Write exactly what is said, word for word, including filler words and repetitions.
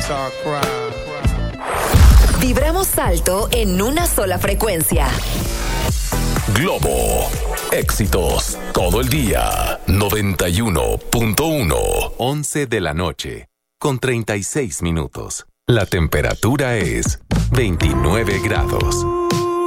Vibramos alto en una sola frecuencia. Globo. Éxitos todo el día. noventa y uno punto uno. once de la noche. Con treinta y seis minutos. La temperatura es veintinueve grados.